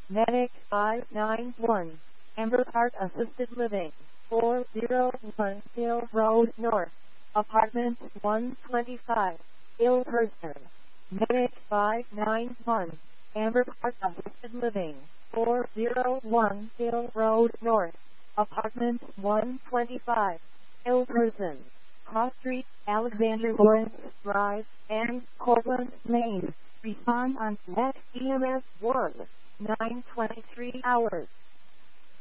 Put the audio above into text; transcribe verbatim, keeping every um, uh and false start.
Medic five nine one, Amber Park Assisted Living, four oh one Hill Road North, Apartment one twenty-five, ill person. Medic five nine one, Amber Park Assisted Living, four oh one Hill Road North, Apartment one twenty-five, ill person. Cross Street, Alexander Lawrence Drive, and Cortland, Maine. Respond on Net E M S one, nine twenty-three hours.